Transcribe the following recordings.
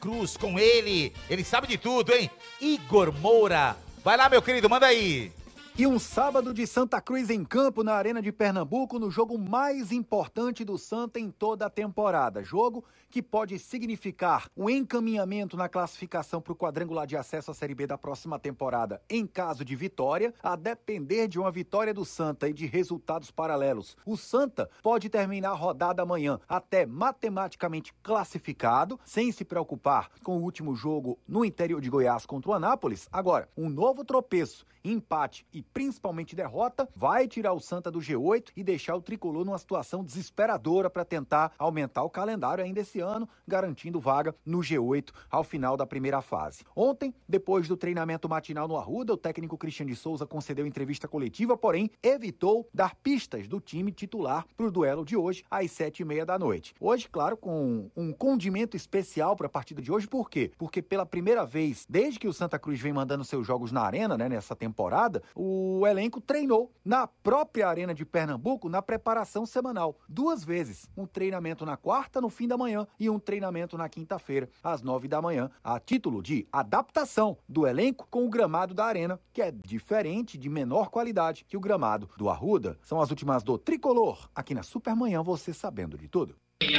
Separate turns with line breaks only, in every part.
Cruz, com ele sabe de tudo, hein? Igor Moura. Vai lá, meu querido, manda aí.
E um sábado de Santa Cruz em campo na Arena de Pernambuco, no jogo mais importante do Santa em toda a temporada. Jogo que pode significar um encaminhamento na classificação para o quadrangular de acesso à Série B da próxima temporada em caso de vitória, a depender de uma vitória do Santa e de resultados paralelos. O Santa pode terminar a rodada amanhã até matematicamente classificado, sem se preocupar com o último jogo no interior de Goiás contra o Anápolis. Agora, um novo tropeço, empate e principalmente derrota vai tirar o Santa do G8 e deixar o tricolor numa situação desesperadora para tentar aumentar o calendário ainda esse ano, garantindo vaga no G8 ao final da primeira fase. Ontem, depois do treinamento matinal no Arruda, o técnico Cristian de Souza concedeu entrevista coletiva, porém evitou dar pistas do time titular para o duelo de hoje às 7h30 da noite. Hoje, claro, com um condimento especial para a partida de hoje, por quê? Porque pela primeira vez, desde que o Santa Cruz vem mandando seus jogos na arena, né, nessa temporada, o elenco treinou na própria Arena de Pernambuco na preparação semanal. 2 vezes. Um treinamento na quarta, no fim da manhã, e um treinamento na quinta-feira, às 9 da manhã, a título de adaptação do elenco com o gramado da Arena, que é diferente, de menor qualidade que o gramado do Arruda. São as últimas do Tricolor, aqui na Supermanhã, você sabendo de tudo.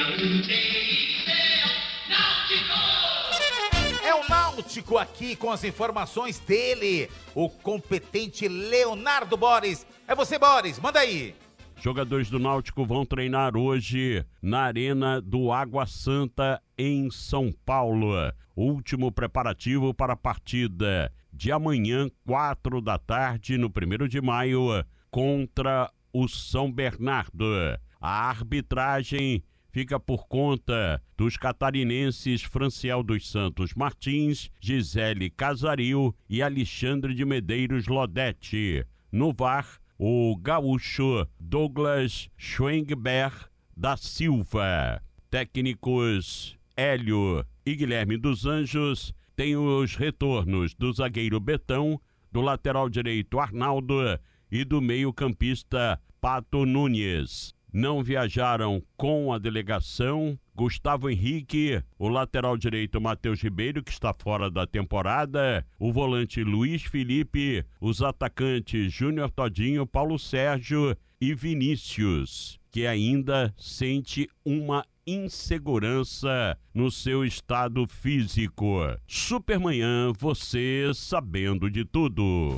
É o Náutico aqui com as informações dele, o competente Leonardo Boris. É você, Boris, manda aí.
Jogadores do Náutico vão treinar hoje na Arena do Água Santa, em São Paulo. Último preparativo para a partida de amanhã, 4 da tarde, no 1º de maio, contra o São Bernardo. A arbitragem fica por conta dos catarinenses Franciel dos Santos Martins, Gisele Casaril e Alexandre de Medeiros Lodete. No VAR, o gaúcho Douglas Schwengber da Silva. Técnicos Hélio e Guilherme dos Anjos têm os retornos do zagueiro Betão, do lateral direito Arnaldo e do meio-campista Pato Nunes. Não viajaram com a delegação Gustavo Henrique, o lateral direito Matheus Ribeiro, que está fora da temporada, o volante Luiz Felipe, os atacantes Júnior Todinho, Paulo Sérgio e Vinícius, que ainda sente uma insegurança no seu estado físico. Supermanhã, você sabendo de tudo.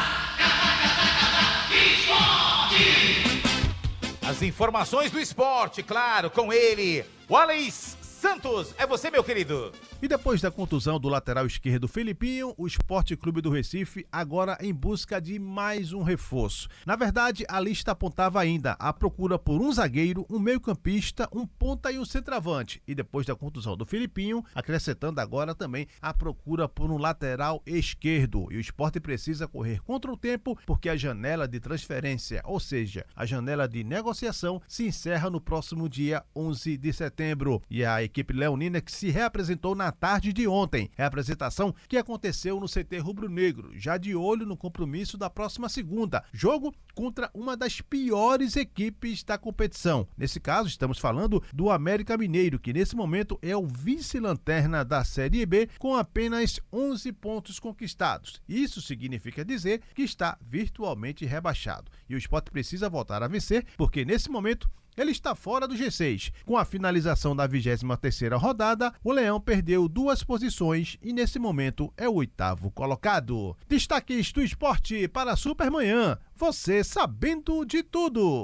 As informações do esporte, claro, com ele, o Alex Santos. É você, meu querido.
E depois da contusão do lateral esquerdo Felipinho, o Sport Clube do Recife agora em busca de mais um reforço. Na verdade, a lista apontava ainda a procura por um zagueiro, um meio-campista, um ponta e um centroavante. E depois da contusão do Felipinho, acrescentando agora também a procura por um lateral esquerdo. E o Sport precisa correr contra o tempo, porque a janela de transferência, ou seja, a janela de negociação, se encerra no próximo dia 11 de setembro. E a equipe leonina que se reapresentou na tarde de ontem. É a apresentação que aconteceu no CT Rubro-Negro, já de olho no compromisso da próxima segunda. Jogo contra uma das piores equipes da competição. Nesse caso, estamos falando do América Mineiro, que nesse momento é o vice-lanterna da Série B com apenas 11 pontos conquistados. Isso significa dizer que está virtualmente rebaixado. E o Sport precisa voltar a vencer, porque nesse momento ele está fora do G6. Com a finalização da 23ª rodada, o Leão perdeu 2 posições e nesse momento é o 8º colocado. Destaques do esporte para a Supermanhã. Você sabendo de tudo.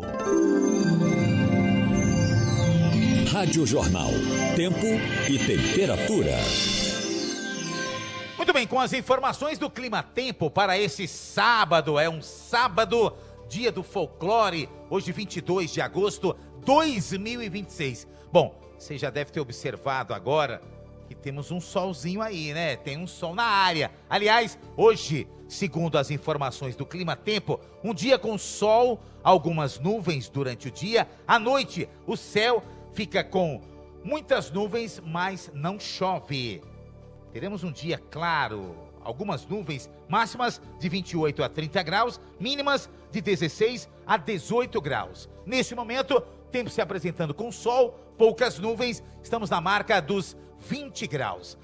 Rádio Jornal. Tempo e temperatura.
Muito bem, com as informações do Clima Tempo para esse sábado. É um sábado, dia do folclore, hoje 22 de agosto de 2026. Bom, você já deve ter observado agora que temos um solzinho aí, né? Tem um sol na área. Aliás, hoje, segundo as informações do Clima Tempo, um dia com sol, algumas nuvens durante o dia. À noite, o céu fica com muitas nuvens, mas não chove. Teremos um dia claro, algumas nuvens, máximas de 28 a 30 graus, mínimas de 16 a 18 graus. Neste momento, tempo se apresentando com sol, poucas nuvens, estamos na marca dos 20 graus.